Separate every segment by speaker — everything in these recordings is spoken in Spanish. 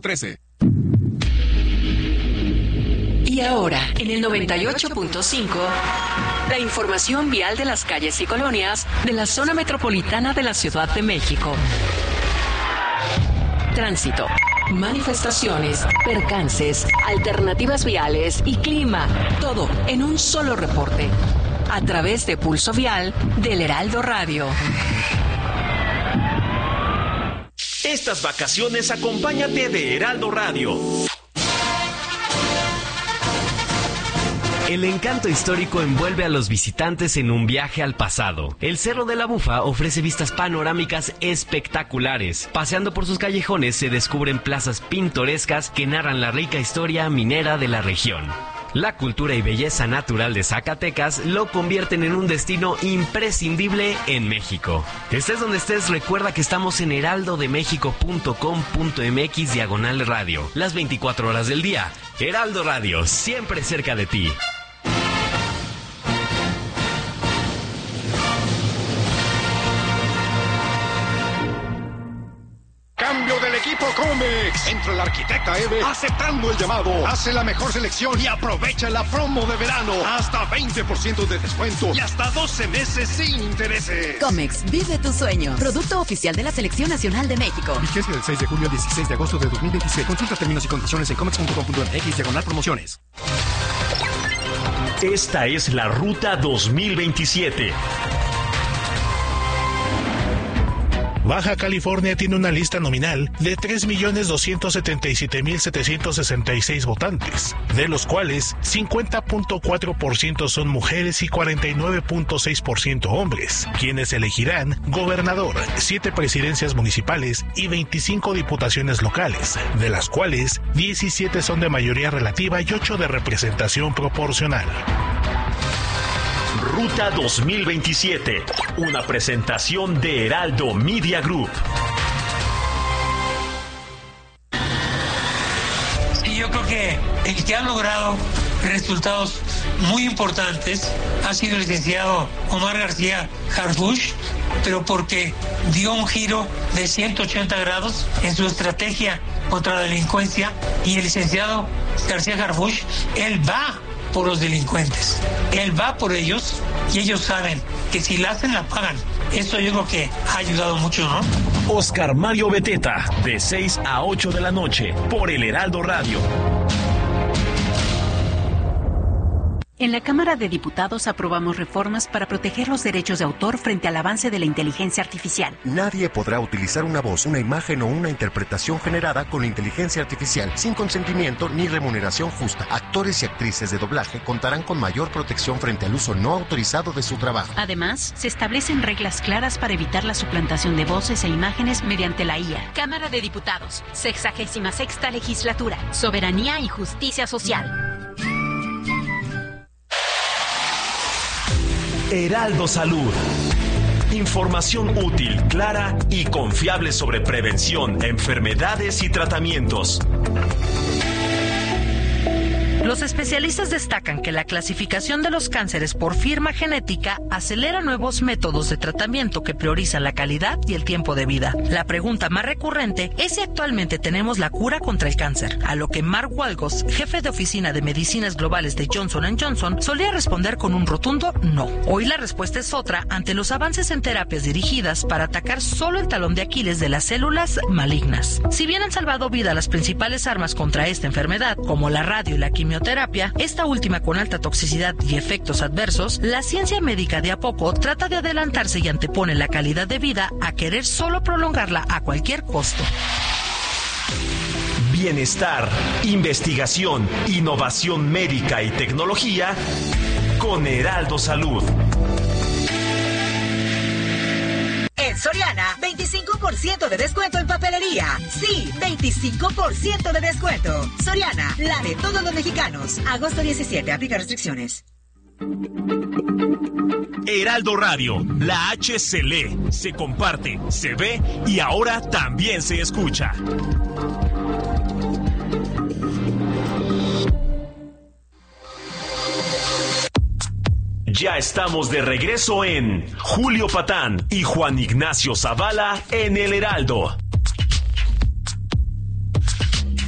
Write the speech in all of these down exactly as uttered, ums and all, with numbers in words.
Speaker 1: trece.
Speaker 2: Y ahora, en el noventa y ocho punto cinco, la información vial de las calles y colonias de la zona metropolitana de la Ciudad de México. Tránsito, manifestaciones, percances, alternativas viales y clima. Todo en un solo reporte. A través de Pulso Vial del Heraldo Radio.
Speaker 3: Estas vacaciones acompáñate de Heraldo Radio.
Speaker 4: El encanto histórico envuelve a los visitantes en un viaje al pasado. El Cerro de la Bufa ofrece vistas panorámicas espectaculares. Paseando por sus callejones se descubren plazas pintorescas que narran la rica historia minera de la región. La cultura y belleza natural de Zacatecas lo convierten en un destino imprescindible en México. Estés donde estés, recuerda que estamos en heraldodemexico punto com punto mx diagonal radio, las veinticuatro horas del día. Heraldo Radio, siempre cerca de ti.
Speaker 5: Cambio del equipo Comex. Entra la arquitecta Eve aceptando el llamado. Hace la mejor selección y aprovecha la promo de verano. Hasta veinte por ciento de descuento y hasta doce meses sin intereses.
Speaker 6: Comex, vive tu sueño. Producto oficial de la Selección Nacional de México.
Speaker 1: Vigencia del seis de julio al dieciséis de agosto de dos mil veintiséis. Consulta términos y condiciones en comex punto com punto mx diagonal promociones.
Speaker 3: Esta es la Ruta dos mil veintisiete.
Speaker 7: Baja California tiene una lista nominal de tres millones doscientos setenta y siete mil setecientos sesenta y seis votantes, de los cuales cincuenta punto cuatro por ciento son mujeres y cuarenta y nueve punto seis por ciento hombres, quienes elegirán gobernador, siete presidencias municipales y veinticinco diputaciones locales, de las cuales diecisiete son de mayoría relativa y ocho de representación proporcional.
Speaker 3: Ruta dos mil veintisiete, una presentación de Heraldo Media Group.
Speaker 8: Y yo creo que el que ha logrado resultados muy importantes ha sido el licenciado Omar García Harfuch, pero porque dio un giro de ciento ochenta grados en su estrategia contra la delincuencia, y el licenciado García Harfuch, él va por los delincuentes, él va por ellos, y ellos saben que si la hacen la pagan. Eso yo creo que ha ayudado mucho, ¿no?
Speaker 3: Oscar Mario Beteta, de seis a ocho de la noche, por el Heraldo Radio.
Speaker 6: En la Cámara de Diputados aprobamos reformas para proteger los derechos de autor frente al avance de la inteligencia artificial.
Speaker 9: Nadie podrá utilizar una voz, una imagen o una interpretación generada con inteligencia artificial sin consentimiento ni remuneración justa. Actores y actrices de doblaje contarán con mayor protección frente al uso no autorizado de su trabajo.
Speaker 6: Además, se establecen reglas claras para evitar la suplantación de voces e imágenes mediante la I A. Cámara de Diputados, sexagésima sexta legislatura, soberanía y justicia social.
Speaker 3: Heraldo Salud. Información útil, clara y confiable sobre prevención, enfermedades y tratamientos.
Speaker 10: Los especialistas destacan que la clasificación de los cánceres por firma genética acelera nuevos métodos de tratamiento que priorizan la calidad y el tiempo de vida. La pregunta más recurrente es si actualmente tenemos la cura contra el cáncer, a lo que Mark Walgos, jefe de oficina de medicinas globales de Johnson and Johnson, solía responder con un rotundo no. Hoy la respuesta es otra ante los avances en terapias dirigidas para atacar solo el talón de Aquiles de las células malignas. Si bien han salvado vida las principales armas contra esta enfermedad, como la radio y la quimioterapia, esta última con alta toxicidad y efectos adversos, la ciencia médica de a poco trata de adelantarse y antepone la calidad de vida a querer solo prolongarla a cualquier costo.
Speaker 3: Bienestar, investigación, innovación médica y tecnología con Heraldo Salud.
Speaker 11: En Soriana, veinticinco por ciento de descuento en papelería. Sí, veinticinco por ciento de descuento. Soriana, la de todos los mexicanos. Agosto diecisiete, aplica restricciones.
Speaker 3: Heraldo Radio, la H se lee, se comparte, se ve y ahora también se escucha. Ya estamos de regreso en Julio Patán y Juan Ignacio Zavala en El Heraldo.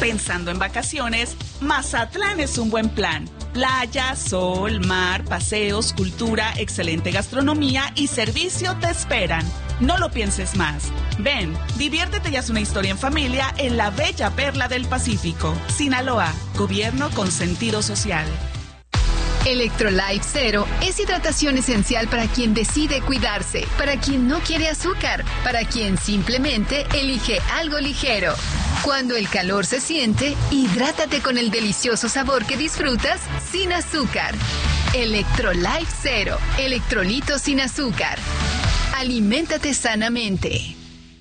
Speaker 12: Pensando en vacaciones, Mazatlán es un buen plan. Playa, sol, mar, paseos, cultura, excelente gastronomía y servicio te esperan. No lo pienses más. Ven, diviértete y haz una historia en familia en la bella perla del Pacífico. Sinaloa, gobierno con sentido social.
Speaker 13: Electrolyte Zero es hidratación esencial para quien decide cuidarse, para quien no quiere azúcar, para quien simplemente elige algo ligero. Cuando el calor se siente, hidrátate con el delicioso sabor que disfrutas sin azúcar. Electrolyte Zero, electrolitos sin azúcar. Aliméntate sanamente.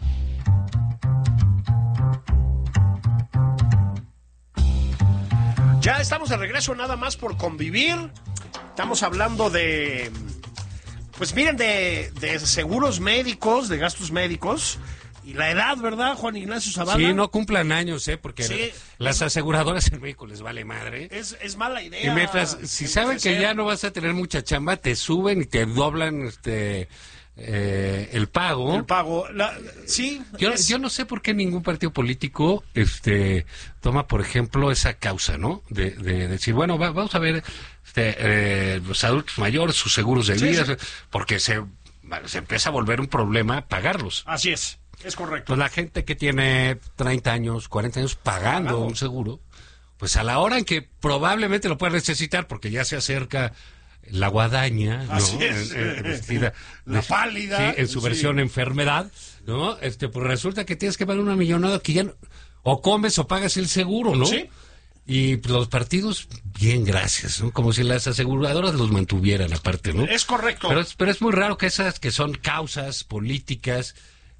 Speaker 14: Ya estamos de regreso, nada más por convivir. Estamos hablando de, pues miren, de, de seguros médicos, de gastos médicos. Y la edad, ¿verdad, Juan Ignacio Zavala?
Speaker 15: Sí, no cumplan años, ¿eh? Porque
Speaker 14: sí,
Speaker 15: las
Speaker 14: es,
Speaker 15: aseguradoras en México les vale madre.
Speaker 14: Es, es mala idea.
Speaker 15: Y mientras, si saben que ya no vas a tener mucha chamba, te suben y te doblan este eh, el pago.
Speaker 14: El pago, la, sí.
Speaker 15: Yo,
Speaker 14: es...
Speaker 15: yo no sé por qué ningún partido político este toma, por ejemplo, esa causa, ¿no? De, de decir, bueno, va, vamos a ver este, eh, los adultos mayores, sus seguros de vida, sí, sí. porque se, se empieza a volver un problema pagarlos.
Speaker 14: Así es. Es correcto.
Speaker 15: Pues la gente que tiene treinta años, cuarenta años pagando Pagado. un seguro, pues a la hora en que probablemente lo pueda necesitar, porque ya se acerca la guadaña, ¿no?
Speaker 14: Así es.
Speaker 15: En, en, vestida,
Speaker 14: la pálida.
Speaker 15: Sí, en su sí. versión enfermedad, ¿no? Este, pues resulta que tienes que pagar una millonada que ya no, o comes o pagas el seguro, ¿no?
Speaker 14: Sí.
Speaker 15: Y los partidos, bien, gracias, ¿no? Como si las aseguradoras los mantuvieran aparte, ¿no?
Speaker 14: Es correcto.
Speaker 15: Pero, pero es muy raro que esas que son causas políticas,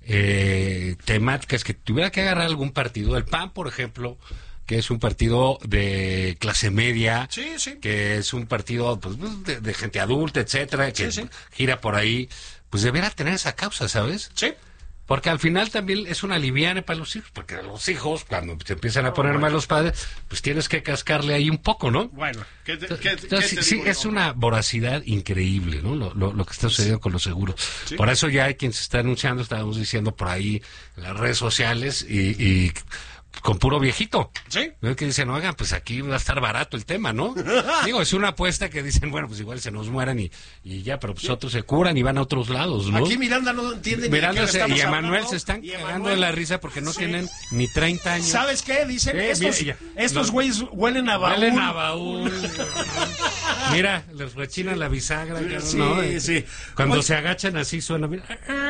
Speaker 15: Eh, temáticas que tuviera que agarrar algún partido. El P A N, por ejemplo, que es un partido de clase media,
Speaker 14: sí, sí.
Speaker 15: que es un partido pues, de, de gente adulta, etcétera, que
Speaker 14: sí, sí.
Speaker 15: gira por ahí, pues debería tener esa causa, ¿sabes?
Speaker 14: Sí.
Speaker 15: Porque al final también es una liviana para los hijos, porque los hijos, cuando se empiezan a
Speaker 14: oh,
Speaker 15: poner
Speaker 14: bueno.
Speaker 15: mal los padres, pues tienes que cascarle ahí un poco, ¿no?
Speaker 14: Bueno, ¿qué te, qué,
Speaker 15: Entonces,
Speaker 14: ¿qué te
Speaker 15: sí,
Speaker 14: digo
Speaker 15: es
Speaker 14: yo?
Speaker 15: una voracidad increíble, ¿no? Lo, lo, lo que está sucediendo sí. con los seguros. Sí. Por eso ya hay quien se está anunciando, estábamos diciendo por ahí en las redes sociales y... y con puro viejito.
Speaker 14: Sí.
Speaker 15: ¿No? Que dicen, oigan, pues aquí va a estar barato el tema, ¿no? Digo, es una apuesta que dicen, bueno, pues igual se nos mueran y, y ya, pero pues sí. otros se curan y van a otros lados, ¿no?
Speaker 14: Aquí Miranda no entiende ni
Speaker 15: Miranda
Speaker 14: de qué
Speaker 15: se,
Speaker 14: estamos
Speaker 15: y Emanuel
Speaker 14: hablando,
Speaker 15: se están
Speaker 14: y
Speaker 15: cagando
Speaker 14: Emanuel,
Speaker 15: de la risa porque no sí. tienen ni treinta años.
Speaker 14: ¿Sabes qué? Dicen,
Speaker 15: eh,
Speaker 14: estos,
Speaker 15: mira,
Speaker 14: estos
Speaker 15: los,
Speaker 14: güeyes huelen a baúl.
Speaker 15: Huelen a baúl. Mira, les rechinan la bisagra.
Speaker 14: Sí,
Speaker 15: ¿no?
Speaker 14: sí.
Speaker 15: Cuando
Speaker 14: Oye,
Speaker 15: se agachan así suena. Mira.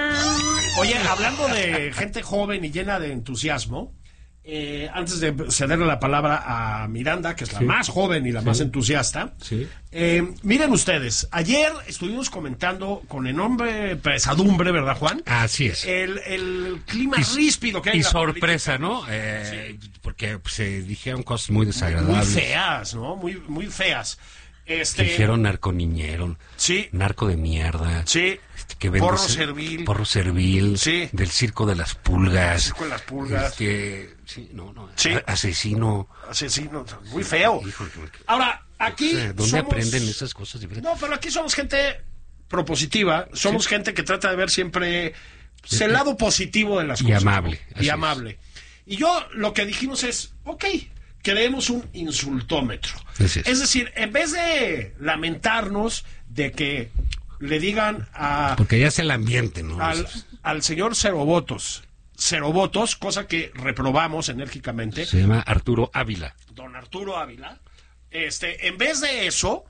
Speaker 14: Oye, hablando de gente joven y llena de entusiasmo, Eh, antes de cederle la palabra a Miranda, que es la sí. más joven y la sí. más entusiasta,
Speaker 15: sí.
Speaker 14: eh, miren ustedes, ayer estuvimos comentando con enorme pesadumbre, ¿verdad, Juan?
Speaker 15: Así es.
Speaker 14: El, el clima
Speaker 15: y,
Speaker 14: ríspido que hay
Speaker 15: y
Speaker 14: en la
Speaker 15: sorpresa,
Speaker 14: política.
Speaker 15: ¿no? Eh,
Speaker 14: sí.
Speaker 15: Porque pues, se dijeron cosas muy desagradables.
Speaker 14: Muy feas, ¿no? Muy, muy feas. Este...
Speaker 15: Dijeron narconiñero,
Speaker 14: sí.
Speaker 15: narco de mierda,
Speaker 14: sí.
Speaker 15: que
Speaker 14: porro servil,
Speaker 15: porro servil,
Speaker 14: sí.
Speaker 15: del circo de las pulgas,
Speaker 14: el circo de las pulgas,
Speaker 15: este, sí, no, no,
Speaker 14: sí.
Speaker 15: asesino,
Speaker 14: asesino, muy feo.
Speaker 15: Hijo,
Speaker 14: ahora aquí,
Speaker 15: o sea, ¿dónde
Speaker 14: somos...
Speaker 15: aprenden esas cosas?
Speaker 14: No, pero aquí somos gente propositiva, somos sí. gente que trata de ver siempre pues, el lado positivo de las
Speaker 15: y
Speaker 14: cosas.
Speaker 15: Amable,
Speaker 14: y amable. Y yo lo que dijimos es, ok, creemos un insultómetro.
Speaker 15: Es,
Speaker 14: es decir, en vez de lamentarnos de que le digan a...
Speaker 15: Porque ya es el ambiente, ¿no?
Speaker 14: Al, al señor Cero Votos, Cero Votos, cosa que reprobamos enérgicamente.
Speaker 15: Se llama Arturo Ávila.
Speaker 14: Don Arturo Ávila. Este, en vez de eso,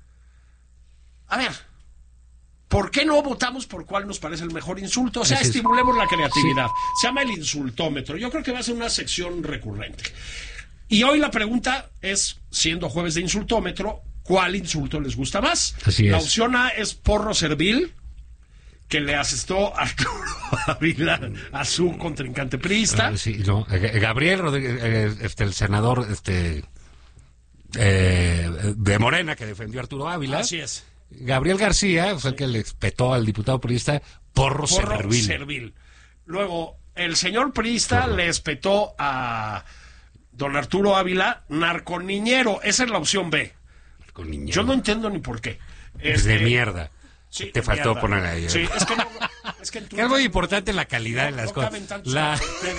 Speaker 14: a ver, ¿por qué no votamos por cuál nos parece el mejor insulto? O sea, es estimulemos la creatividad. Sí. Se llama el insultómetro. Yo creo que va a ser una sección recurrente. Y hoy la pregunta es, siendo jueves de insultómetro, ¿cuál insulto les gusta más?
Speaker 15: Así
Speaker 14: la
Speaker 15: es.
Speaker 14: opción A es porro servil, que le asestó Arturo Ávila a su contrincante priista.
Speaker 15: Ah, sí, no, Gabriel Rodríguez, este, el senador este, eh, de Morena, que defendió a Arturo Ávila.
Speaker 14: Así es.
Speaker 15: Gabriel García fue sí. el que le espetó al diputado priista porro, porro servil.
Speaker 14: servil. Luego, el señor priista porro. le espetó a don Arturo Ávila narconiñero. Esa es la opción B. Yo no entiendo ni por qué.
Speaker 15: Es este, de mierda.
Speaker 14: Sí,
Speaker 15: Te faltó
Speaker 14: mierda.
Speaker 15: poner ahí. ¿eh?
Speaker 14: Sí, es que no, Es que en tu
Speaker 15: Es muy importante la calidad
Speaker 14: no,
Speaker 15: de las
Speaker 14: no
Speaker 15: cosas. La...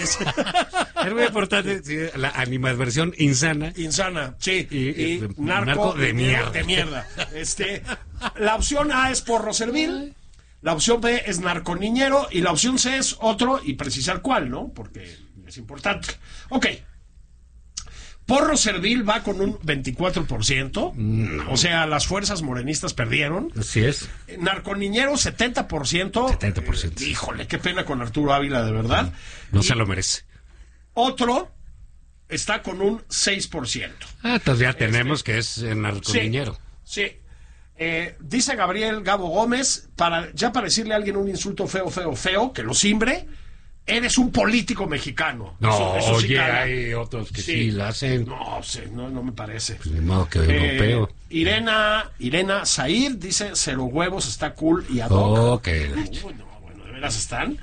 Speaker 15: es muy importante sí, la animadversión insana.
Speaker 14: Insana, sí.
Speaker 15: Y,
Speaker 14: y,
Speaker 15: y
Speaker 14: narco,
Speaker 15: narco de, de mierda.
Speaker 14: De mierda. Este, la opción A es porro servil, la opción B es narconiñero y la opción C es otro y precisar cuál, ¿no? Porque es importante. Ok. Porro servil va con un veinticuatro por ciento, no. O sea, las fuerzas morenistas perdieron.
Speaker 15: Así es.
Speaker 14: Narconiñero, setenta por ciento.
Speaker 15: setenta por ciento.
Speaker 14: Eh, híjole, qué pena con Arturo Ávila, de verdad.
Speaker 15: No, no
Speaker 14: y
Speaker 15: se lo merece.
Speaker 14: Otro está con un seis por ciento.
Speaker 15: Ah, entonces ya tenemos este, que es narconiñero.
Speaker 14: Sí, sí. Eh, dice Gabriel Gabo Gómez, para ya para decirle a alguien un insulto feo, feo, feo, que lo simbre, eres un político mexicano.
Speaker 15: No,
Speaker 14: eso, eso
Speaker 15: oye,
Speaker 14: sí
Speaker 15: hay otros que sí, sí la hacen.
Speaker 14: No, sí, no, no me parece.
Speaker 15: Pues, de modo que
Speaker 14: eh,
Speaker 15: europeo.
Speaker 14: Irena, Irena Zahir dice, cero huevos, está cool y ad hoc.
Speaker 15: Oh, okay.
Speaker 14: Uy, no, bueno, de veras están.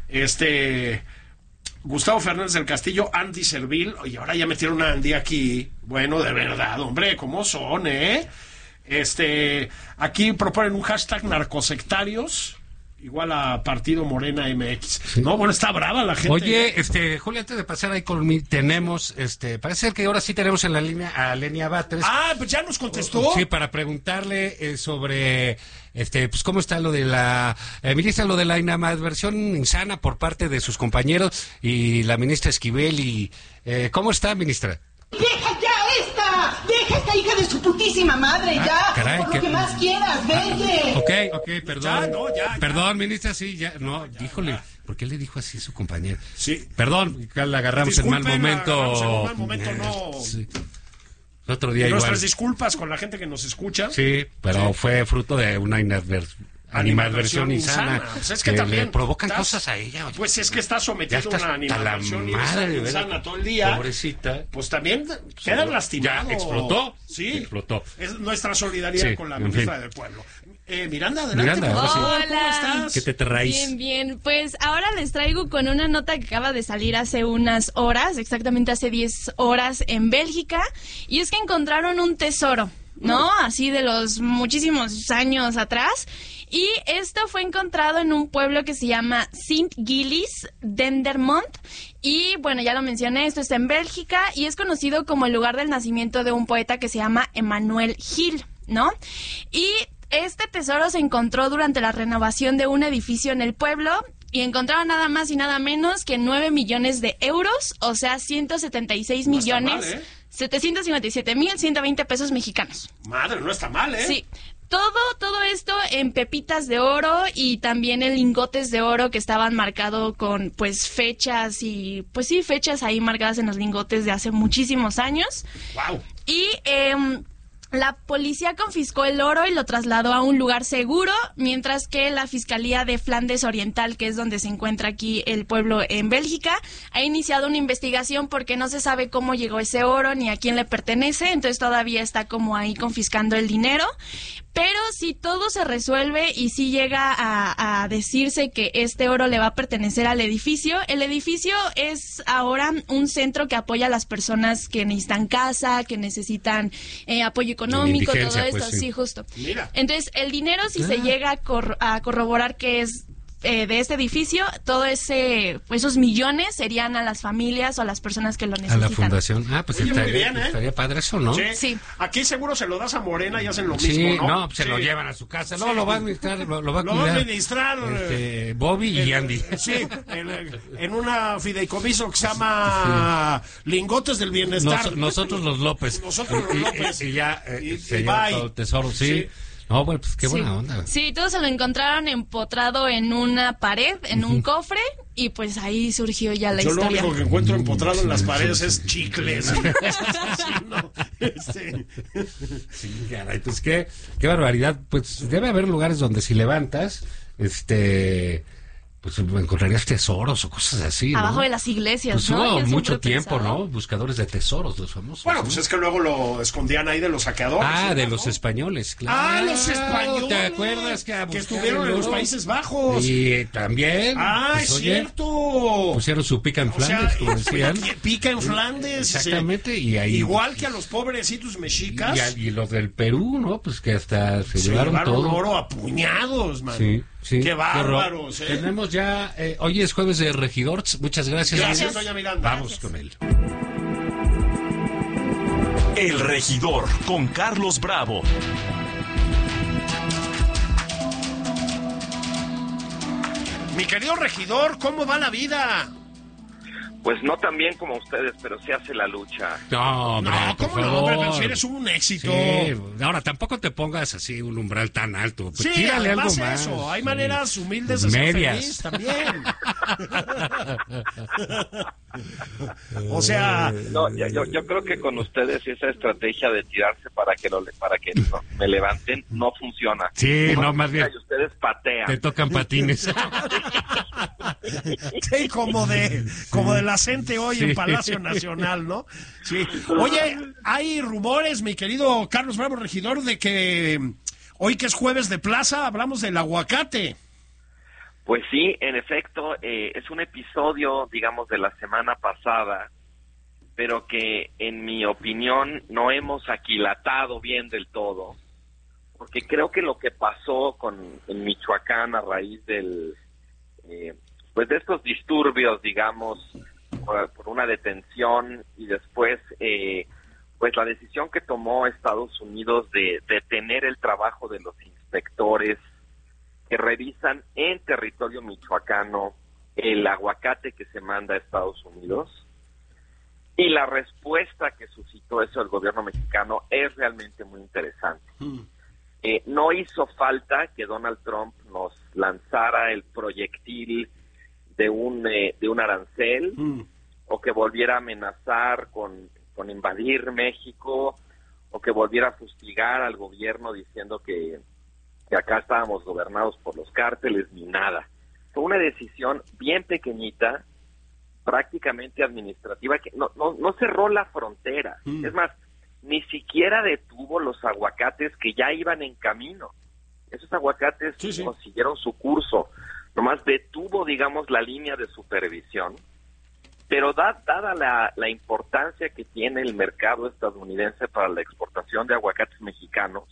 Speaker 14: Este... Gustavo Fernández del Castillo, Andy Servil. Oye, ahora ya metieron a Andy aquí. Bueno, de verdad, hombre, ¿cómo son, eh? Este, aquí proponen un hashtag narcosectarios, igual a Partido Morena M X. Sí. No, bueno, está brava la gente.
Speaker 15: Oye, este, Julio, antes de pasar ahí con mi, tenemos, este, parece que ahora sí tenemos en la línea a Lenia Batres.
Speaker 14: Ah, pues ya nos contestó.
Speaker 15: Sí, para preguntarle eh, sobre, este, pues cómo está lo de la, eh, ministra, lo de la animadversión insana por parte de sus compañeros y la ministra Esquivel y, eh, ¿cómo está, ministra?
Speaker 16: ¡Deja ya esta! ¡Deja esta hija de su putísima madre,
Speaker 15: ah,
Speaker 16: ya!
Speaker 15: Caray,
Speaker 16: por lo
Speaker 15: que...
Speaker 16: que más quieras, vente.
Speaker 15: Ah, ok, ok, perdón.
Speaker 14: Ya, no, ya,
Speaker 15: perdón,
Speaker 14: ya.
Speaker 15: ministra, sí, ya, no, ya, híjole,
Speaker 14: ya.
Speaker 15: ¿por qué le dijo así a su compañero?
Speaker 14: Sí.
Speaker 15: Perdón, la agarramos en mal momento.
Speaker 14: En mal momento, no.
Speaker 15: Sí. Otro día
Speaker 14: Nuestras
Speaker 15: igual.
Speaker 14: disculpas con la gente que nos escucha.
Speaker 15: Sí, pero
Speaker 14: sí.
Speaker 15: fue fruto de una inadversión. Animadversión insana.
Speaker 14: insana. Pues es que,
Speaker 15: que
Speaker 14: también
Speaker 15: le provocan
Speaker 14: estás,
Speaker 15: cosas a ella. Oye.
Speaker 14: Pues es que está sometida a una animadversión
Speaker 15: madre,
Speaker 14: insana todo el día.
Speaker 15: Pobrecita.
Speaker 14: Pues también quedan lastimados.
Speaker 15: Ya explotó.
Speaker 14: Sí.
Speaker 15: Explotó.
Speaker 14: Es nuestra solidaridad
Speaker 15: sí,
Speaker 14: con la
Speaker 15: en
Speaker 14: ministra
Speaker 15: fin.
Speaker 14: del pueblo. Eh, Miranda, adelante.
Speaker 15: Miranda,
Speaker 14: por favor.
Speaker 17: Hola.
Speaker 14: ¿Cómo estás?
Speaker 15: ¿Qué te traes?
Speaker 17: Bien, bien. Pues ahora les traigo con una nota que acaba de salir hace unas horas, exactamente hace diez horas en Bélgica, y es que encontraron un tesoro, ¿no? Así de los muchísimos años atrás. Y esto fue encontrado en un pueblo que se llama Sint-Gillis, Dendermonde. Y bueno, ya lo mencioné, esto está en Bélgica y es conocido como el lugar del nacimiento de un poeta que se llama Emmanuel Gil, ¿no? Y este tesoro se encontró durante la renovación de un edificio en el pueblo y encontraron nada más y nada menos que nueve millones de euros, o sea, ciento setenta y seis
Speaker 14: No
Speaker 17: millones,
Speaker 14: está mal, ¿eh?
Speaker 17: setecientos cincuenta y siete mil ciento veinte pesos mexicanos.
Speaker 14: Madre, no está mal, ¿eh?
Speaker 17: Sí. Todo, todo esto en pepitas de oro y también en lingotes de oro que estaban marcados con, pues, fechas y, pues sí, fechas ahí marcadas en los lingotes de hace muchísimos años.
Speaker 14: Wow.
Speaker 17: Y eh, la policía confiscó el oro y lo trasladó a un lugar seguro, mientras que la Fiscalía de Flandes Oriental, que es donde se encuentra aquí el pueblo en Bélgica, ha iniciado una investigación porque no se sabe cómo llegó ese oro ni a quién le pertenece, entonces todavía está como ahí confiscando el dinero. Pero si todo se resuelve y si llega a, a decirse que este oro le va a pertenecer al edificio, el edificio es ahora un centro que apoya a las personas que necesitan casa, que necesitan eh, apoyo económico, todo esto,
Speaker 15: pues, sí.
Speaker 17: sí, justo.
Speaker 14: Mira.
Speaker 17: Entonces, el dinero, si
Speaker 15: Ah.
Speaker 17: se llega a, cor- a corroborar que es eh, de este edificio, todo ese, esos millones serían a las familias o a las personas que lo
Speaker 15: A
Speaker 17: necesitan.
Speaker 15: la fundación. Ah, pues
Speaker 14: Oye, muy
Speaker 15: estaría,
Speaker 14: bien, ¿eh?
Speaker 15: estaría padre eso, ¿no?
Speaker 14: Sí.
Speaker 17: Sí.
Speaker 14: Aquí seguro se lo das a Morena y hacen lo
Speaker 15: Sí,
Speaker 14: mismo, ¿no?
Speaker 15: no, pues se
Speaker 14: Sí.
Speaker 15: lo llevan a su casa. No,
Speaker 14: Sí.
Speaker 15: lo va a administrar, lo, lo va a
Speaker 14: Lo va a
Speaker 15: cuidar.
Speaker 14: administrar,
Speaker 15: este, Bobby y
Speaker 14: en-
Speaker 15: Andy.
Speaker 14: Sí, en, en una fideicomiso que se llama Lingotes del Bienestar.
Speaker 15: Nos- nosotros los López.
Speaker 14: Nosotros los
Speaker 15: Y- y-
Speaker 14: López.
Speaker 15: Y, ya eh,
Speaker 14: Y-
Speaker 15: se
Speaker 14: y
Speaker 15: lleva
Speaker 14: bye.
Speaker 15: todo el tesoro, sí.
Speaker 14: Sí.
Speaker 15: No, bueno, pues qué
Speaker 17: Sí.
Speaker 15: buena onda.
Speaker 17: Sí, todos se lo encontraron empotrado en una pared, en un cofre, y pues ahí surgió ya la
Speaker 14: Yo lo
Speaker 17: historia.
Speaker 14: único que encuentro empotrado en las paredes es chicles. Sí, no, este,
Speaker 15: Sí, caray, pues qué, qué barbaridad. Pues debe haber lugares donde si levantas, este, pues encontrarías tesoros o cosas así, ¿no?
Speaker 17: Abajo de las iglesias,
Speaker 15: Pues
Speaker 17: ¿no?
Speaker 15: hubo
Speaker 17: Yo siempre
Speaker 15: mucho
Speaker 17: he
Speaker 15: tiempo,
Speaker 17: pensado.
Speaker 15: ¿no? Buscadores de tesoros, los famosos.
Speaker 14: Bueno,
Speaker 15: ¿no?
Speaker 14: pues es que luego lo escondían ahí de los saqueadores.
Speaker 15: Ah,
Speaker 14: ¿no?
Speaker 15: de los españoles, claro.
Speaker 14: Ah, los españoles.
Speaker 15: ¿Te acuerdas que, a
Speaker 14: Que
Speaker 15: buscar
Speaker 14: estuvieron en
Speaker 15: el
Speaker 14: los
Speaker 15: oro?
Speaker 14: Países Bajos.
Speaker 15: Y eh, también.
Speaker 14: Ah,
Speaker 15: pues,
Speaker 14: es
Speaker 15: oye,
Speaker 14: cierto.
Speaker 15: pusieron su pica en
Speaker 14: O sea,
Speaker 15: Flandes, como decían.
Speaker 14: pica- pica en Flandes.
Speaker 15: Exactamente,
Speaker 14: sí.
Speaker 15: y ahí.
Speaker 14: Igual que a los pobrecitos mexicas.
Speaker 15: Y, a- y los del Perú, ¿no? Pues que hasta se,
Speaker 14: se
Speaker 15: llevaron,
Speaker 14: llevaron
Speaker 15: todo.
Speaker 14: oro a puñados, man.
Speaker 15: Sí. Sí,
Speaker 14: qué bárbaros. ¿eh?
Speaker 15: Tenemos ya, eh, hoy es jueves de Regidores. Muchas gracias.
Speaker 14: Gracias, doña Miranda.
Speaker 15: Vamos con él.
Speaker 3: El Regidor con Carlos Bravo.
Speaker 14: Mi querido regidor, ¿cómo va la vida?
Speaker 18: Pues no tan bien como ustedes, pero se hace la lucha.
Speaker 15: No, hombre,
Speaker 14: no,
Speaker 15: por
Speaker 14: ¿cómo
Speaker 15: favor.
Speaker 14: no, hombre? Pero si eres un éxito.
Speaker 15: Sí, ahora tampoco te pongas así un umbral tan alto. Pues
Speaker 14: sí,
Speaker 15: tírale algo
Speaker 14: además
Speaker 15: más.
Speaker 14: eso, hay
Speaker 15: Sí.
Speaker 14: maneras humildes de
Speaker 15: Medias.
Speaker 14: ser feliz también. O sea,
Speaker 18: no, yo, yo, yo creo que con ustedes esa estrategia de tirarse para que lo, para que no, me levanten no funciona.
Speaker 15: Sí,
Speaker 18: Uno
Speaker 15: no, más bien.
Speaker 18: Y ustedes patean.
Speaker 15: Te tocan patines.
Speaker 14: sí, como de como de la gente hoy
Speaker 15: Sí.
Speaker 14: en Palacio Nacional, ¿no? Sí. Oye, hay rumores, mi querido Carlos Bravo, regidor, de que hoy que es jueves de plaza hablamos del aguacate.
Speaker 18: Pues sí, en efecto, eh, es un episodio, digamos, de la semana pasada, pero que en mi opinión no hemos aquilatado bien del todo, porque creo que lo que pasó con en Michoacán a raíz del, eh, pues de estos disturbios, digamos, por, por una detención y después, eh, pues la decisión que tomó Estados Unidos de detener el trabajo de los inspectores que revisan en territorio michoacano el aguacate que se manda a Estados Unidos, y la respuesta que suscitó eso el gobierno mexicano es realmente muy interesante. Mm. Eh, no hizo falta que Donald Trump nos lanzara el proyectil de un eh, de un arancel mm. o que volviera a amenazar con, con invadir México, o que volviera a fustigar al gobierno diciendo que que acá estábamos gobernados por los cárteles, ni nada. Fue una decisión bien pequeñita, prácticamente administrativa, que no, no, no cerró la frontera. Mm. Es más, ni siquiera detuvo los aguacates que ya iban en camino. Esos aguacates sí, sí. siguieron su curso. Nomás detuvo, digamos, la línea de supervisión. Pero da, dada la, la importancia que tiene el mercado estadounidense para la exportación de aguacates mexicanos,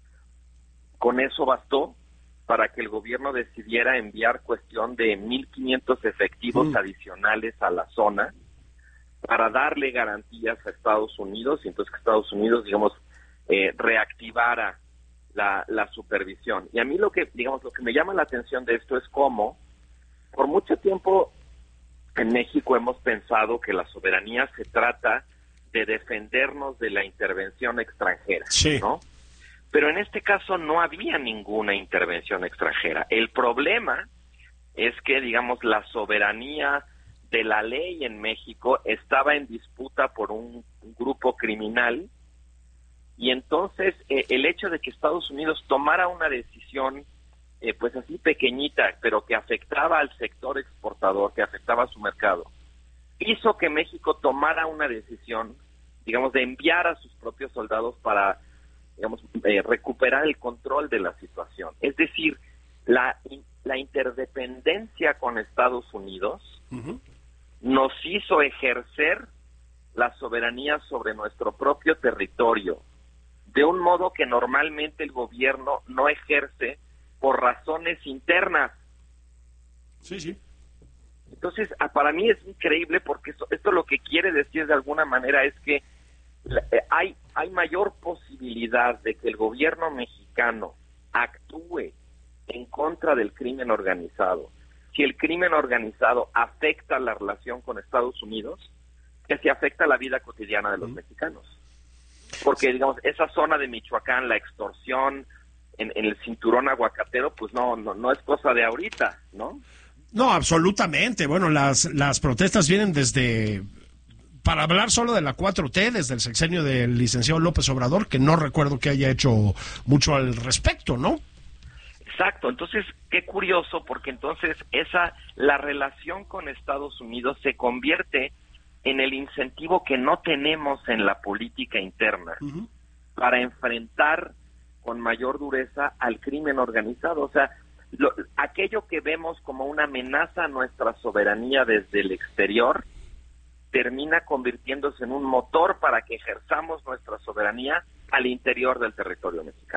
Speaker 18: con eso bastó para que el gobierno decidiera enviar cuestión de mil quinientos efectivos mm. adicionales a la zona para darle garantías a Estados Unidos, y entonces que Estados Unidos, digamos, eh, reactivara la, la supervisión. Y a mí lo que, digamos, lo que me llama la atención de esto es cómo por mucho tiempo en México hemos pensado que la soberanía se trata de defendernos de la intervención extranjera, sí. ¿no? Pero en este caso no había ninguna intervención extranjera. El problema es que, digamos, la soberanía de la ley en México estaba en disputa por un, un grupo criminal, y entonces eh, el hecho de que Estados Unidos tomara una decisión, eh, pues así pequeñita, pero que afectaba al sector exportador, que afectaba a su mercado, hizo que México tomara una decisión, digamos, de enviar a sus propios soldados para digamos, eh, recuperar el control de la situación. Es decir, la, la interdependencia con Estados Unidos uh-huh. nos hizo ejercer la soberanía sobre nuestro propio territorio de un modo que normalmente el gobierno no ejerce por razones internas.
Speaker 14: Sí, sí.
Speaker 18: Entonces, para mí es increíble, porque esto, esto lo que quiere decir de alguna manera es que Hay, hay mayor posibilidad de que el gobierno mexicano actúe en contra del crimen organizado si el crimen organizado afecta la relación con Estados Unidos que si afecta la vida cotidiana de los mm. mexicanos. Porque, digamos, esa zona de Michoacán, la extorsión en, en el cinturón aguacatero, pues no, no, no es cosa de ahorita, ¿no?
Speaker 14: No, absolutamente. Bueno, las, las protestas vienen desde... Para hablar solo de la cuatro T, desde el sexenio del licenciado López Obrador, que no recuerdo que haya hecho mucho al respecto, ¿no?
Speaker 18: Exacto. Entonces, qué curioso, porque entonces esa la relación con Estados Unidos se convierte en el incentivo que no tenemos en la política interna uh-huh. para enfrentar con mayor dureza al crimen organizado. O sea, lo, aquello que vemos como una amenaza a nuestra soberanía desde el exterior termina convirtiéndose en un motor para que ejerzamos nuestra soberanía al interior del territorio mexicano.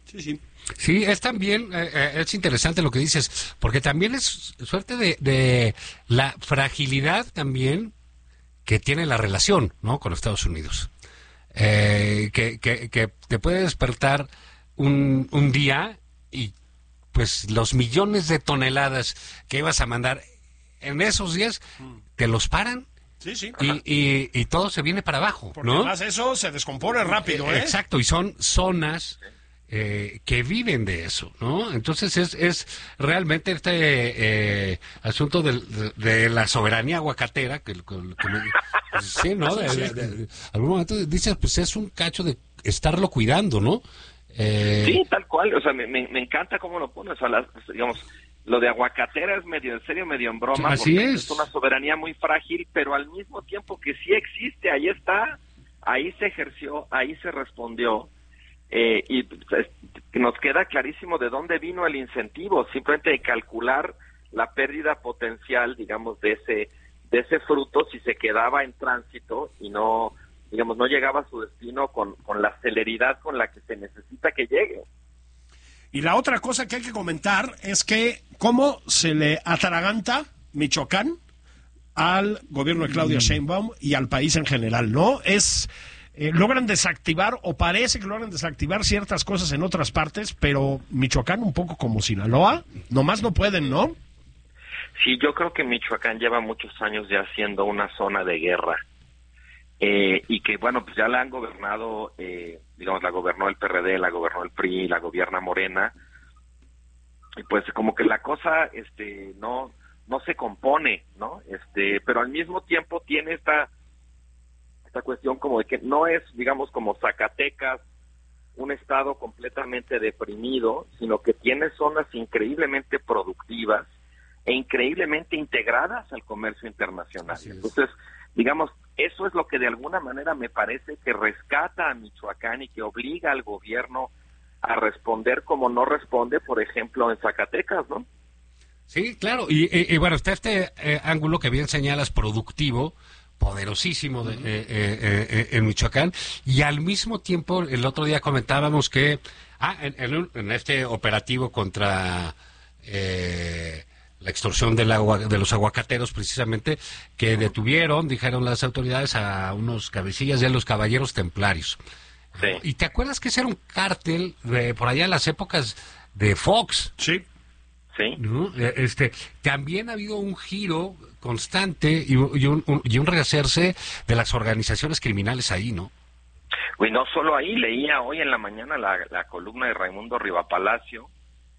Speaker 14: Sí, sí.
Speaker 15: Sí, es también, eh, es interesante lo que dices, porque también es suerte de, de la fragilidad también que tiene la relación, ¿no?, con Estados Unidos. Eh, que, que, que te puede despertar un, un día y pues los millones de toneladas que ibas a mandar en esos días, te los paran.
Speaker 14: Sí, sí.
Speaker 15: Y, y, y todo se viene para abajo,
Speaker 14: Porque
Speaker 15: ¿no?
Speaker 14: además eso se descompone rápido, ¿eh?
Speaker 15: Exacto, y son zonas eh, que viven de eso, ¿no? Entonces es, es realmente este eh, asunto de, de, de la soberanía aguacatera, que, que, que me, pues, sí, ¿no? De, de, de, de, algún momento dices, pues es un cacho de estarlo cuidando, ¿no? Eh...
Speaker 18: Sí, tal cual, o sea, me, me, me encanta cómo lo pones, o sea, las, digamos... Lo de aguacatera es medio en serio, medio en broma.
Speaker 15: Así
Speaker 18: porque
Speaker 15: es.
Speaker 18: Es una soberanía muy frágil, pero al mismo tiempo que sí existe, ahí está, ahí se ejerció, ahí se respondió. Eh, y pues, nos queda clarísimo de dónde vino el incentivo, simplemente de calcular la pérdida potencial, digamos, de ese, de ese fruto si se quedaba en tránsito y no, digamos, no llegaba a su destino con, con la celeridad con la que se necesita que llegue.
Speaker 14: Y la otra cosa que hay que comentar es que cómo se le atraganta Michoacán al gobierno de Claudia Sheinbaum y al país en general, ¿no? Es eh, logran desactivar, o parece que logran desactivar ciertas cosas en otras partes, pero Michoacán un poco como Sinaloa, nomás no pueden, ¿no?
Speaker 18: Sí, yo creo que Michoacán lleva muchos años ya siendo una zona de guerra. Eh, y que, bueno, pues ya la han gobernado, eh, digamos, la gobernó el P R D, la gobernó el P R I, la gobierna Morena, y pues como que la cosa, este, no, no se compone, ¿no? Este, pero al mismo tiempo tiene esta, esta cuestión como de que no es, digamos, como Zacatecas, un estado completamente deprimido, sino que tiene zonas increíblemente productivas e increíblemente integradas al comercio internacional. Entonces, digamos, eso es lo que de alguna manera me parece que rescata a Michoacán y que obliga al gobierno a responder como no responde, por ejemplo, en Zacatecas, ¿no?
Speaker 15: Sí, claro. Y, y, y bueno, está este eh, ángulo que bien señalas, productivo, poderosísimo de, eh, eh, eh, en Michoacán, y al mismo tiempo el otro día comentábamos que ah, en, en, un, en este operativo contra... Eh, la extorsión del agua, de los aguacateros, precisamente, que detuvieron, dijeron las autoridades, a unos cabecillas de los caballeros templarios.
Speaker 18: Sí.
Speaker 15: ¿Y te acuerdas que ese era un cártel de por allá en las épocas de Fox?
Speaker 14: Sí.
Speaker 18: Sí.
Speaker 15: ¿No? Este, también ha habido un giro constante y, y, un, un, y un rehacerse de las organizaciones criminales ahí, ¿no?
Speaker 18: Y no solo ahí, leía hoy en la mañana la, la columna de Raimundo Rivapalacio,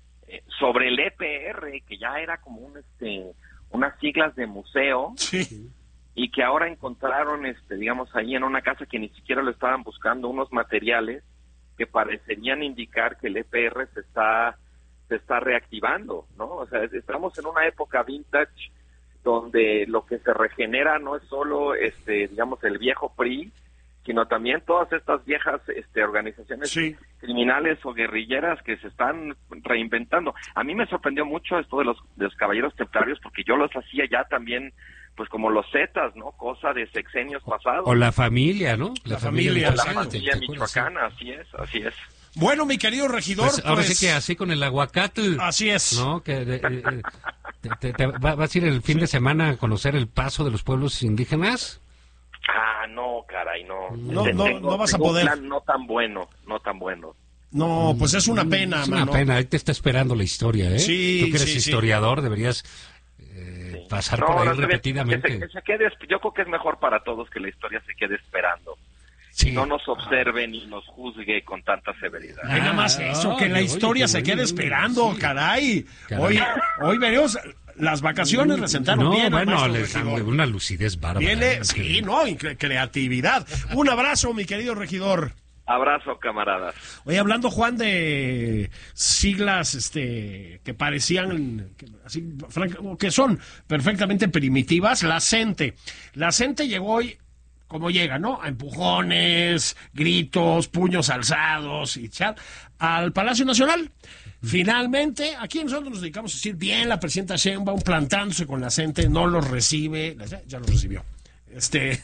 Speaker 18: sobre el E P R, que ya era como un este unas siglas de museo,
Speaker 14: sí,
Speaker 18: y que ahora encontraron este digamos ahí en una casa que ni siquiera lo estaban buscando, unos materiales que parecerían indicar que el E P R se está se está reactivando, ¿no? O sea, estamos en una época vintage donde lo que se regenera no es solo este digamos el viejo P R I, sino también todas estas viejas este, organizaciones sí. criminales o guerrilleras que se están reinventando. A mí me sorprendió mucho esto de los, de los caballeros templarios, porque yo los hacía ya también, pues como los Zetas, ¿no? Cosa de sexenios pasados.
Speaker 15: O la familia, ¿no?
Speaker 14: La, la familia,
Speaker 18: familia, la familia michoacana, así es, así es.
Speaker 14: Bueno, mi querido regidor,
Speaker 15: pues, ahora
Speaker 14: pues,
Speaker 15: sí que así con el aguacate.
Speaker 14: Así es.
Speaker 15: ¿No? Que de, eh, te, te, te, vas a ir el fin sí. de semana a conocer el paso de los pueblos indígenas.
Speaker 18: Ah, no, caray, no.
Speaker 14: No, no, tengo, no vas a poder.
Speaker 18: Un plan no tan bueno, no tan bueno.
Speaker 14: No, pues es una pena,
Speaker 15: Es
Speaker 14: mano.
Speaker 15: una pena, ahí te está esperando la historia, ¿eh?
Speaker 14: Sí,
Speaker 15: Tú que eres
Speaker 14: sí,
Speaker 15: historiador,
Speaker 14: sí.
Speaker 15: deberías eh, sí. pasar
Speaker 18: no,
Speaker 15: por ahí
Speaker 18: no,
Speaker 15: repetidamente.
Speaker 18: Que se, que se quede, yo creo que es mejor para todos que la historia se quede esperando.
Speaker 15: Sí.
Speaker 18: No nos observe ni nos juzgue con tanta severidad.
Speaker 14: Ah, nada más eso, que la historia oye, se quede oye, esperando, sí. caray. caray. Hoy, hoy veremos... Las vacaciones le sentaron
Speaker 15: no,
Speaker 14: bien.
Speaker 15: Bueno, les dan una lucidez bárbara.
Speaker 14: Viene, sí, no, creatividad. Un abrazo, mi querido regidor.
Speaker 18: Abrazo, camaradas.
Speaker 14: Oye, hablando, Juan, de siglas este, que parecían, que, así, que son perfectamente primitivas, la CENTE. La CENTE llegó hoy, como llega, ¿no? A empujones, gritos, puños alzados y tal, al Palacio Nacional. Finalmente, aquí nosotros nos dedicamos a decir bien la presidenta Sheinbaum plantándose con la CENTE, no los recibe, ya los recibió. Este,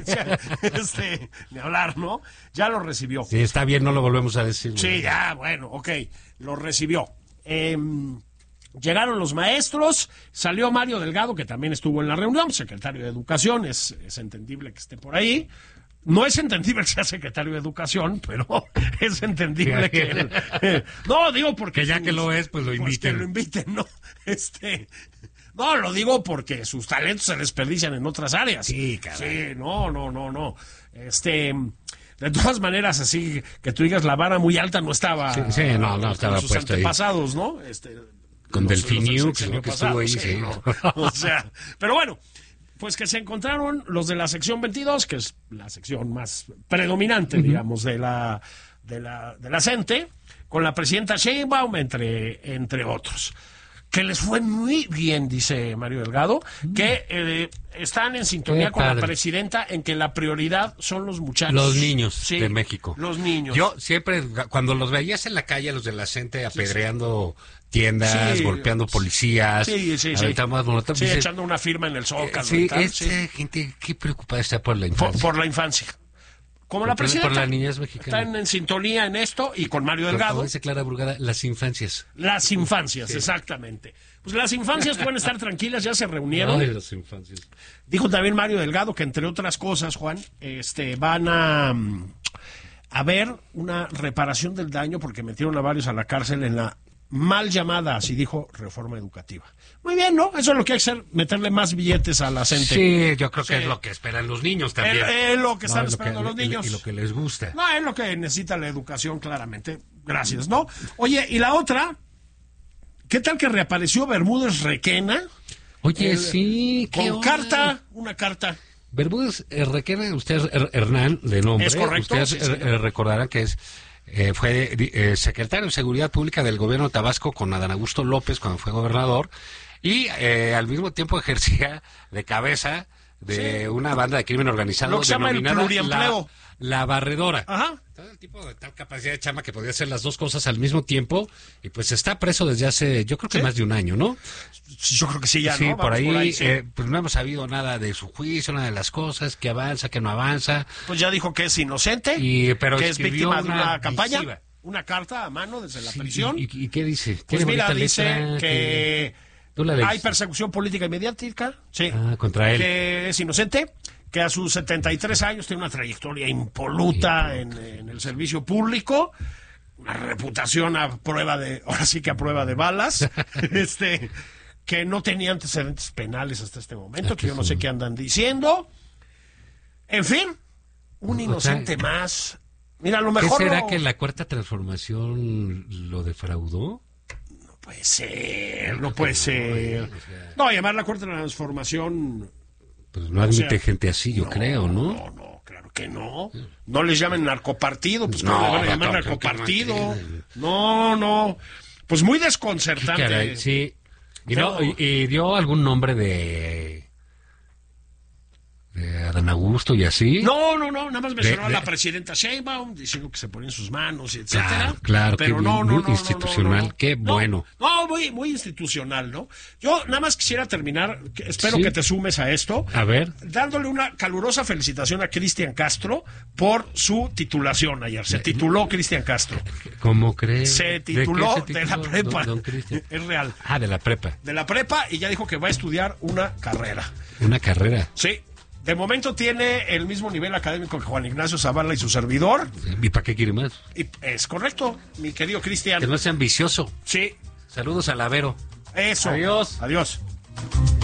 Speaker 14: este, ni hablar, ¿no? Ya lo recibió.
Speaker 15: Sí, está bien, no lo volvemos a decir.
Speaker 14: Sí, ya, bueno, ok, lo recibió. Eh, llegaron los maestros, salió Mario Delgado, que también estuvo en la reunión, secretario de Educación, es, es entendible que esté por ahí. No es entendible que sea secretario de Educación, pero es entendible que... él, eh, no, digo porque...
Speaker 15: Que ya
Speaker 14: sus,
Speaker 15: que lo es, pues lo inviten.
Speaker 14: Pues que lo inviten, ¿no? Este... No, lo digo porque sus talentos se desperdician en otras áreas.
Speaker 15: Sí, caray.
Speaker 14: Sí, no, no, no, no. Este, de todas maneras, así que tú digas la vara muy alta no estaba.
Speaker 15: Sí, sí no, no estaba
Speaker 14: sus
Speaker 15: puesto
Speaker 14: antepasados,
Speaker 15: ahí.
Speaker 14: ¿no? Este,
Speaker 15: con Delfiniu, que,
Speaker 14: que,
Speaker 15: que estuvo ahí, sí. sí.
Speaker 14: No, o sea, pero bueno, pues que se encontraron los de la sección veintidós, que es la sección más predominante, uh-huh. digamos, de la de la de la CENTE, con la presidenta Sheinbaum, entre entre otros. Que les fue muy bien, dice Mario Delgado, que eh, están en sintonía con la presidenta en que la prioridad son los muchachos.
Speaker 15: Los niños
Speaker 14: sí,
Speaker 15: de México.
Speaker 14: Los niños.
Speaker 15: Yo siempre, cuando los veías en la calle, los de la CENTE apedreando sí, sí. tiendas, sí, golpeando policías.
Speaker 14: Sí, sí, sí.
Speaker 15: Más monotón,
Speaker 14: sí
Speaker 15: dice,
Speaker 14: echando una firma en el Zócalo.
Speaker 15: Eh, sí,
Speaker 14: y tal,
Speaker 15: esta
Speaker 14: sí.
Speaker 15: gente, qué preocupada está por la infancia.
Speaker 14: Por, por la infancia. Como
Speaker 15: por,
Speaker 14: la presidenta.
Speaker 15: Por la niñez mexicana.
Speaker 14: Están en sintonía en esto y con Mario Delgado.
Speaker 15: Como dice Clara Brugada, las infancias.
Speaker 14: Las infancias, sí. exactamente. Pues las infancias pueden estar tranquilas, ya se reunieron.
Speaker 15: Ay, las infancias.
Speaker 14: Dijo también Mario Delgado que, entre otras cosas, Juan, este, van a, a ver una reparación del daño porque metieron a varios a la cárcel en la mal llamada, así dijo, reforma educativa. Muy bien, ¿no? Eso es lo que hay que hacer, meterle más billetes a la CENTE.
Speaker 15: Sí, yo creo que sí. es lo que esperan los niños también.
Speaker 14: Es, es lo que están
Speaker 15: no,
Speaker 14: esperando
Speaker 15: lo que,
Speaker 14: los niños.
Speaker 15: Y lo que les gusta.
Speaker 14: No, es lo que necesita la educación, claramente. Gracias, ¿no? Oye, y la otra... ¿Qué tal que reapareció Bermúdez Requena?
Speaker 15: Oye,
Speaker 14: el,
Speaker 15: sí.
Speaker 14: Con
Speaker 15: ¿qué
Speaker 14: carta,
Speaker 15: onda?
Speaker 14: una carta.
Speaker 15: Bermúdez Requena, usted es Hernán, de nombre.
Speaker 14: Es correcto.
Speaker 15: Ustedes sí, eh, recordarán que es eh, fue eh, secretario de Seguridad Pública del gobierno de Tabasco con Adán Augusto López cuando fue gobernador. Y eh, al mismo tiempo ejercía de cabeza de sí. una banda de crimen organizado.
Speaker 14: Lo que se llama el pluriempleo.
Speaker 15: La, la Barredora.
Speaker 14: Ajá.
Speaker 15: Todo el tipo de tal capacidad de chama que podía hacer las dos cosas al mismo tiempo. Y pues está preso desde hace, yo creo que ¿Sí? más de un año, ¿no?
Speaker 14: Yo creo que sí, ya,
Speaker 15: sí,
Speaker 14: ¿no?
Speaker 15: por ahí,
Speaker 14: por ahí sí.
Speaker 15: eh, pues no hemos sabido nada de su juicio, nada de las cosas, que avanza, que no avanza.
Speaker 14: Pues ya dijo que es inocente,
Speaker 15: y, pero
Speaker 14: que es víctima de una campaña,
Speaker 15: misiva.
Speaker 14: Una carta a mano desde la
Speaker 15: sí,
Speaker 14: prisión.
Speaker 15: ¿Y, y, y qué dice?
Speaker 14: Pues mira, dice letra, que,
Speaker 15: que
Speaker 14: hay persecución política y mediática, sí,
Speaker 15: ah, contra él.
Speaker 14: Que es inocente, que a sus setenta y tres años tiene una trayectoria impoluta sí. en, en el servicio público, una reputación a prueba de, ahora sí que a prueba de balas, este, que no tenía antecedentes penales hasta este momento, ah, que yo no sé qué andan diciendo. En fin, un inocente o sea, más. Mira, a lo mejor.
Speaker 15: ¿Qué será
Speaker 14: lo...
Speaker 15: que la Cuarta Transformación lo defraudó?
Speaker 14: No puede ser, no puede ser. O sea, no, llamar la Cuarta Transformación.
Speaker 15: Pues no admite
Speaker 14: o sea,
Speaker 15: gente así, yo
Speaker 14: no,
Speaker 15: creo, ¿no?
Speaker 14: No, no, claro que no. No les llamen narcopartido, pues
Speaker 15: no,
Speaker 14: no, le van a llamar
Speaker 15: no,
Speaker 14: narcopartido. No, no. Pues muy desconcertante.
Speaker 15: Caray, sí. Y, no, y, y dio algún nombre de. de Adán Augusto y así.
Speaker 14: No, no, no, nada más mencionó
Speaker 15: de,
Speaker 14: a la
Speaker 15: de...
Speaker 14: presidenta Sheinbaum diciendo que se ponía en sus manos y etcétera.
Speaker 15: Claro, claro,
Speaker 14: pero
Speaker 15: qué
Speaker 14: no,
Speaker 15: muy
Speaker 14: no, no,
Speaker 15: institucional,
Speaker 14: no, no, no.
Speaker 15: qué
Speaker 14: no,
Speaker 15: bueno.
Speaker 14: No, muy, muy institucional, ¿no? Yo nada más quisiera terminar, espero
Speaker 15: ¿Sí?
Speaker 14: que te sumes a esto.
Speaker 15: A ver.
Speaker 14: Dándole una calurosa felicitación a Cristian Castro por su titulación ayer. Se tituló Cristian Castro.
Speaker 15: ¿Cómo crees?
Speaker 14: Se tituló
Speaker 15: ¿De,
Speaker 14: se de la prepa.
Speaker 15: Don, don
Speaker 14: es real.
Speaker 15: Ah, de la prepa.
Speaker 14: De la prepa y ya dijo que va a estudiar una carrera.
Speaker 15: ¿Una carrera?
Speaker 14: Sí. De momento tiene el mismo nivel académico que Juan Ignacio Zavala y su servidor.
Speaker 15: ¿Y para qué quiere más?
Speaker 14: Y es correcto, mi querido Cristian.
Speaker 15: Que no sea ambicioso.
Speaker 14: Sí.
Speaker 15: Saludos a Lavero.
Speaker 14: Eso.
Speaker 15: Adiós.
Speaker 14: Adiós.